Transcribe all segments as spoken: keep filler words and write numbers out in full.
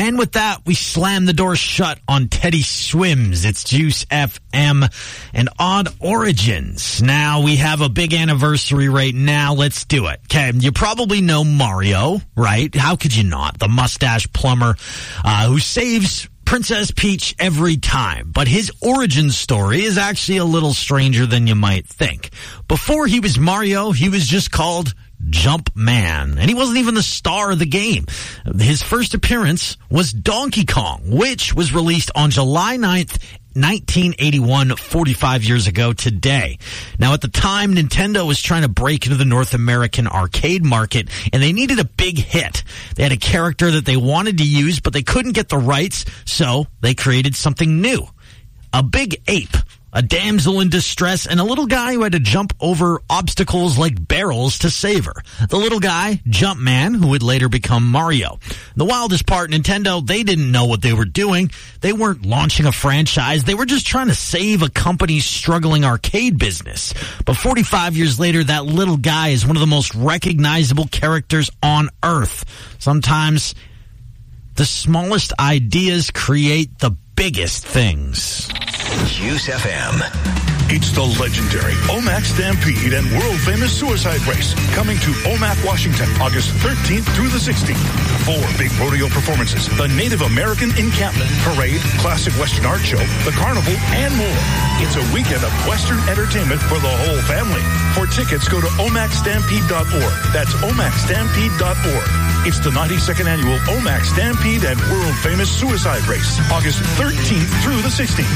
And with that, we slam the door shut on Teddy Swims. It's Juice F M and Odd Origins. Now, we have a big anniversary right now. Let's do it. Okay, you probably know Mario, right? How could you not? The mustache plumber uh, who saves Princess Peach every time. But his origin story is actually a little stranger than you might think. Before he was Mario, he was just called Jumpman, and he wasn't even the star of the game. His first appearance was Donkey Kong, which was released on July ninth, nineteen eighty-one, forty-five years ago today. Now, at the time, Nintendo was trying to break into the North American arcade market, and they needed a big hit. They had a character that they wanted to use, but they couldn't get the rights, so they created something new. A big ape, a damsel in distress, and a little guy who had to jump over obstacles like barrels to save her. The little guy, Jumpman, who would later become Mario. The wildest part, Nintendo, they didn't know what they were doing. They weren't launching a franchise. They were just trying to save a company's struggling arcade business. But forty-five years later, that little guy is one of the most recognizable characters on Earth. Sometimes the smallest ideas create the biggest things. Juice F M. It's the legendary Omak Stampede and world-famous suicide race coming to Omak, Washington, August thirteenth through the sixteenth. Four big rodeo performances, the Native American encampment, parade, classic Western art show, the carnival, and more. It's a weekend of Western entertainment for the whole family. For tickets, go to omak stampede dot org. That's omak stampede dot org. It's the ninety-second annual Omak Stampede and world-famous suicide race, August thirteenth through the sixteenth.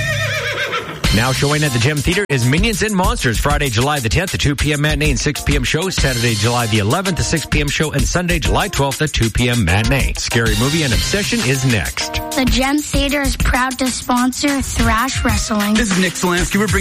Now showing at the Gem Theater is Minions and Monsters, Friday, July the tenth, the two p.m. matinee and six p.m. show, Saturday, July the eleventh, the six p.m. show, and Sunday, July twelfth, the two p.m. matinee. Scary Movie and Obsession is next. The Gem Theater is proud to sponsor Thrash Wrestling. This is Nick Solansky. We're bringing